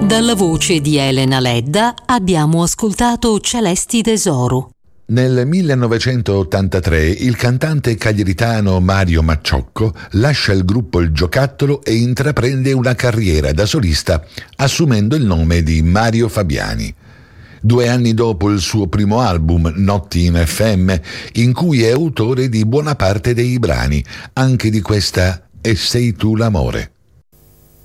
Dalla voce di Elena Ledda abbiamo ascoltato Celesti Tesoro. Nel 1983 il cantante cagliaritano Mario Macciocco lascia il gruppo Il Giocattolo e intraprende una carriera da solista assumendo il nome di Mario Fabiani. 2 anni dopo il suo primo album, Notti in FM, in cui è autore di buona parte dei brani, anche di questa E sei tu l'amore.